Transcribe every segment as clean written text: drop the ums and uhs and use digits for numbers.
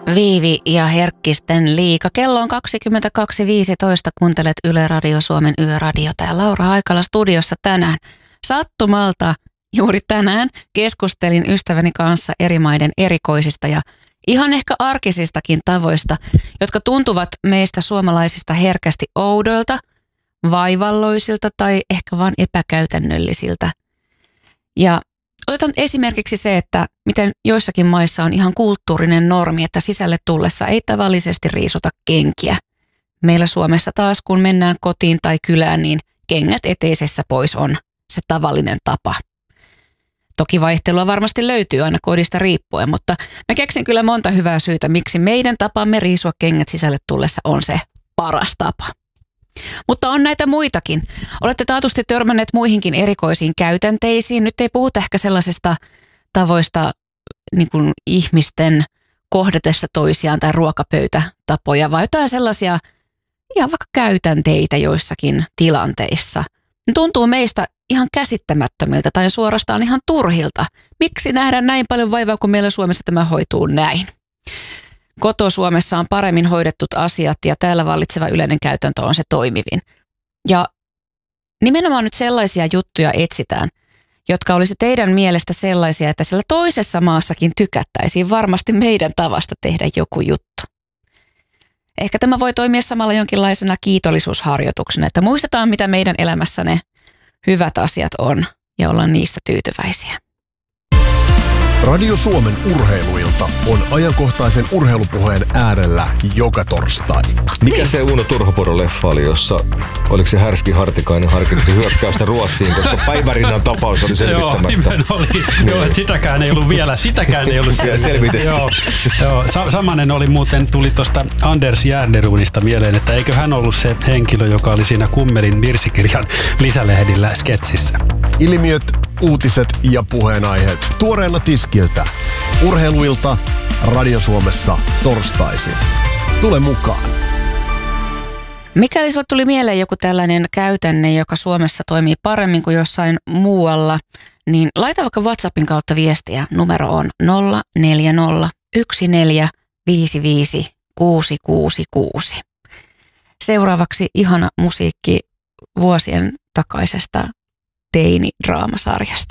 Viivi ja Herkkisten liiga. Kello on 22.15. Kuuntelet Yle Radio Suomen Yöradiota ja Laura Haikala studiossa tänään. Sattumalta juuri tänään keskustelin ystäväni kanssa eri maiden erikoisista ja ihan ehkä arkisistakin tavoista, jotka tuntuvat meistä suomalaisista herkästi oudoilta, vaivalloisilta tai ehkä vaan epäkäytännöllisiltä. Ja otetaan esimerkiksi se, että miten joissakin maissa on ihan kulttuurinen normi, että sisälle tullessa ei tavallisesti riisuta kenkiä. Meillä Suomessa taas, kun mennään kotiin tai kylään, niin kengät eteisessä pois on se tavallinen tapa. Toki vaihtelua varmasti löytyy aina kodista riippuen, mutta mä keksin kyllä monta hyvää syytä, miksi meidän tapamme riisua kengät sisälle tullessa on se paras tapa. Mutta on näitä muitakin. Olette taatusti törmänneet muihinkin erikoisiin käytänteisiin. Nyt ei puhuta ehkä sellaisesta tavoista niin kuin ihmisten kohdatessa toisiaan tai ruokapöytätapoja, vaan jotain sellaisia ihan vaikka käytänteitä joissakin tilanteissa. Ne tuntuu meistä ihan käsittämättömiltä tai suorastaan ihan turhilta. Miksi nähdään näin paljon vaivaa, kun meillä Suomessa tämä hoituu näin? Koto-Suomessa on paremmin hoidettut asiat ja täällä vallitseva yleinen käytäntö on se toimivin. Ja nimenomaan nyt sellaisia juttuja etsitään, jotka olisi teidän mielestä sellaisia, että siellä toisessa maassakin tykättäisiin varmasti meidän tavasta tehdä joku juttu. Ehkä tämä voi toimia samalla jonkinlaisena kiitollisuusharjoituksena, että muistetaan mitä meidän elämässä ne hyvät asiat on ja ollaan niistä tyytyväisiä. Radio Suomen urheiluilta on ajankohtaisen urheilupuheen äärellä joka torstai. Mikä se Uno Turhopuro-leffa oli, jossa oliko se Härski Hartikainen harkitsi hyökkäystä Ruotsiin, koska Päivärinnan tapaus oli selvittämättä. Joo, oli. Joo, että sitäkään ei ollut selvitetty. Joo, samanen oli muuten, tuli tuosta Anders Järderunista mieleen, että eikö hän ollut se henkilö, joka oli siinä Kummelin virsikirjan lisälehdillä sketsissä. Ilmiöt, uutiset ja puheenaiheet tuoreena tiskiltä. Urheiluilta Radio Suomessa torstaisin. Tule mukaan. Mikäli sinulle tuli mieleen joku tällainen käytänne, joka Suomessa toimii paremmin kuin jossain muualla, niin laita vaikka WhatsAppin kautta viestiä. Numero on 040 1455 666. Seuraavaksi ihana musiikki vuosien takaisesta teini-draamasarjasta.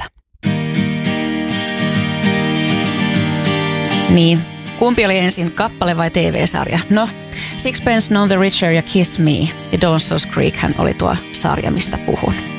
Niin, kumpi oli ensin, kappale vai TV-sarja? No, Sixpence None the Richer ja Kiss Me ja Dawson's Creek hän oli tuo sarja, mistä puhun.